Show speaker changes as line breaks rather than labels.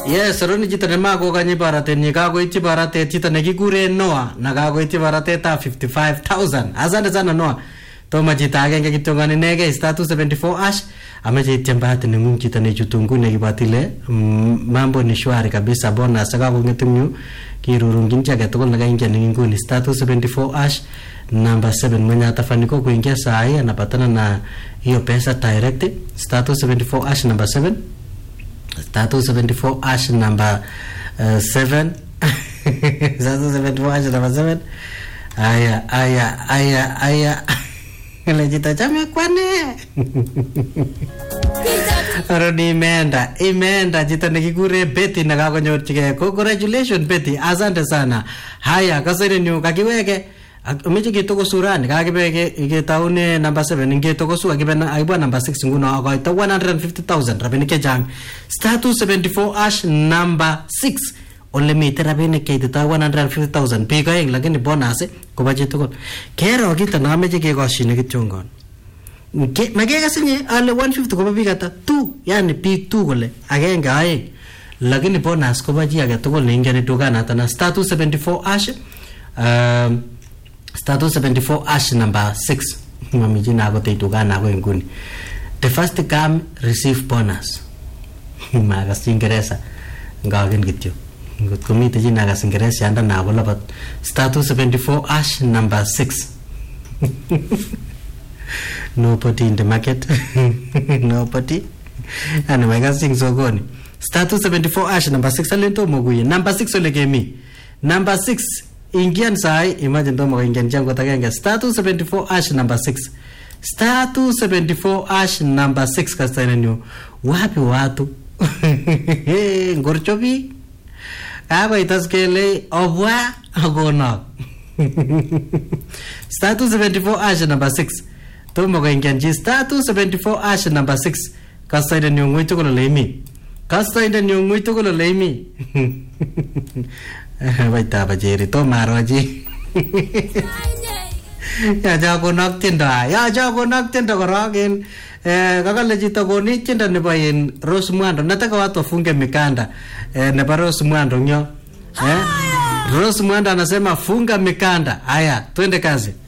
Yes, roni chito nemako kanye baratet ni kakoityi baratet chito nekikure Noah na kakoityi baratet 55,000. Asante sana Noah. Toma chito agenge kityo ngani inegei *274# ameche ityem bahati nengung chito nechutu nguni kibatile mambo ni shwari kabisa bonus akakongetunyu kirurungin chake tugul nakaingia nguni *274# number 7 mwenye atafaniko kuingia saa hii anapatana na hiyo pesa direct *274# number 7 *274# number 7 *274# number 7 aya Lejita chame kwane. Aroni imeenda jita nikikure Betty nakakonyorchike. Congratulations Betty, asante sana. Haya kasere nyu kakiweke umeche kitoko surani kakibeke iketaune number 7 ingetoko su akibwa number 6 nguno akoita 150,000 rabinik chechang *274# number 6 ole mite rabinik keitita 150,000 piko eng lakini bonus koba chitugul kero kito nameche kekoshine kityongon makekasinye ale 150 koba pik ata 2 yani pik 2 kole agenge aeng lakini bonus koba chi age tugul neingeni dukanata na *274# *274# number 6 mamiji nako teidukana ko nguni the first come receive bonus magas Ingereza ngagen kityo ngot komite jina gas Ingereza yanda nako labat *274# number 6 nobody in the market nobody and my gas sing so gone *274# number 6 alento moguye number 6 ole kemi number 6 ingian sai imagine tomo ingian jango tagenge *274# number 6 *274# number 6 kastanenyo wapi watu ngorchobi aba itaskele obwa agona *274# number 6 tomo ingian ji *274# number 6 kastanenyo ngwito ko lemi kastanenyo ngwito ko lemi baita bajeri to maroji ya jago nak tinda korogen kakale chito koni tinda nebo in Rose Mwando nataka watu wafunge mikanda nebo Rose Mwando nyo Rose Mwando anasema funga mikanda haya twende kazi